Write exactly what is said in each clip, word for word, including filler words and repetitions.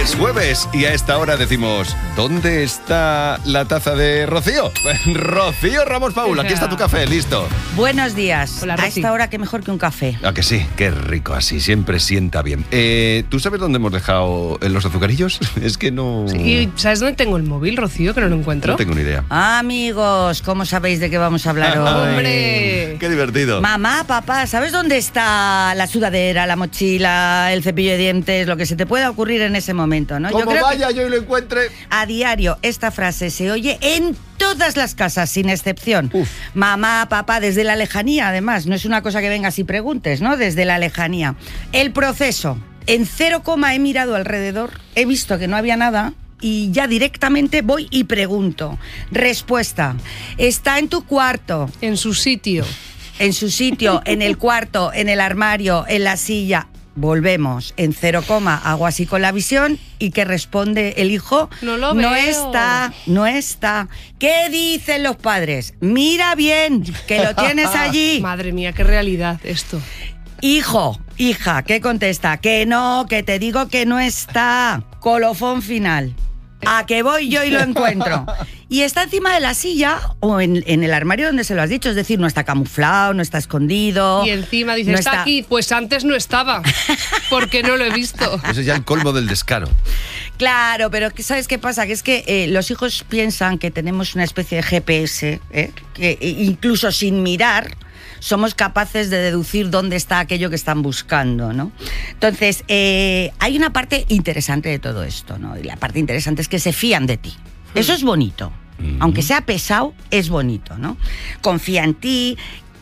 Es jueves y a esta hora decimos, ¿dónde está la taza de Rocío? Rocío Ramos Paul, aquí está tu café, listo. Buenos días. Hola, a Rosy. esta hora, qué mejor que un café. ¿A que sí? Qué rico así, siempre sienta bien. Eh, ¿Tú sabes dónde hemos dejado los azucarillos? Es que no... ¿Y sabes dónde tengo el móvil, Rocío, que no lo encuentro? No tengo ni idea. Amigos, ¿cómo sabéis de qué vamos a hablar hoy? ¡Hombre! ¡Qué divertido! Mamá, papá, ¿sabes dónde está la sudadera, la mochila, el cepillo de dientes, lo que se te pueda ocurrir en ese momento, ¿no? Como creo vaya que yo y lo encuentre... a diario esta frase se oye en todas las casas, sin excepción. Uf. Mamá, papá, desde la lejanía, además. No es una cosa que vengas y preguntes, ¿no? Desde la lejanía. El proceso. En cero coma he mirado alrededor, he visto que no había nada y ya directamente voy y pregunto. Respuesta. Está en tu cuarto. En su sitio. En su sitio, en el cuarto, en el armario, en la silla. Volvemos en cero coma, hago así con la visión y que responde el hijo, No lo no veo. está, no está. ¿Qué dicen los padres? Mira bien, que lo tienes allí. Madre mía, qué realidad esto. Hijo, hija, ¿qué contesta? Que no, que te digo que no está. Colofón final. A que voy yo y lo encuentro. Y está encima de la silla o en, en el armario donde se lo has dicho. Es decir, no está camuflado, no está escondido. Y encima dice, no está, aquí. Pues antes no estaba, porque no lo he visto. Ese es ya el colmo del descaro. Claro, pero ¿sabes qué pasa? Que es que eh, los hijos piensan que tenemos una especie de G P S, ¿eh? Que eh, incluso sin mirar somos capaces de deducir dónde está aquello que están buscando, ¿no? Entonces, eh, hay una parte interesante de todo esto, ¿no? Y la parte interesante es que se fían de ti. Eso es bonito. Aunque sea pesado, es bonito, ¿no? Confía en ti,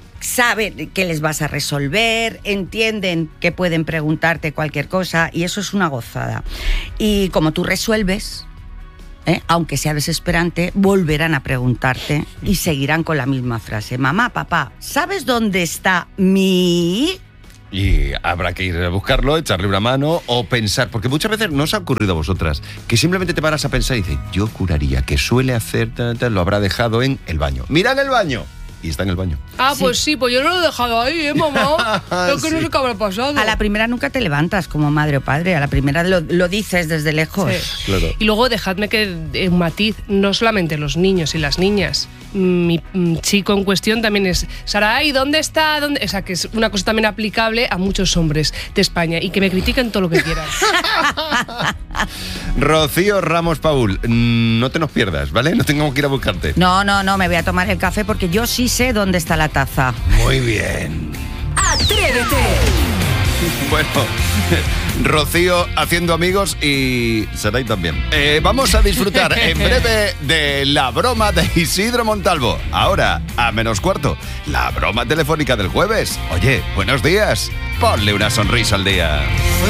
sabe que les vas a resolver, entienden que pueden preguntarte cualquier cosa y eso es una gozada. Y como tú resuelves, ¿eh? Aunque sea desesperante, volverán a preguntarte y seguirán con la misma frase. Mamá, papá, ¿sabes dónde está mi...? Y habrá que ir a buscarlo, echarle una mano o pensar, porque muchas veces no os ha ocurrido a vosotras, que simplemente te paras a pensar y dices, yo juraría que suele hacer, tal, tal, lo habrá dejado en el baño. ¡Mira en el baño! Y está en el baño. Ah, Sí. pues sí, pues yo no lo he dejado ahí, ¿eh, mamá? Lo que Sí. no sé qué habrá pasado. A la primera nunca te levantas como madre o padre, a la primera lo, lo dices desde lejos. Sí. Claro. Y luego dejadme que eh, un matiz, no solamente los niños y las niñas. Mi mm, chico en cuestión también es Saray, ¿dónde está? ¿Dónde? O sea, que es una cosa también aplicable a muchos hombres de España y que me critiquen todo lo que quieran. Rocío Ramos Paul, no te nos pierdas, ¿vale? No tengamos que ir a buscarte. No, no, no, me voy a tomar el café porque yo sí sé dónde está la taza. Muy bien. ¡Atrévete! Bueno, Rocío haciendo amigos y Saray también. Eh, vamos a disfrutar en breve de la broma de Isidro Montalvo. Ahora, a menos cuarto, la broma telefónica del jueves. Oye, buenos días. Ponle una sonrisa al día.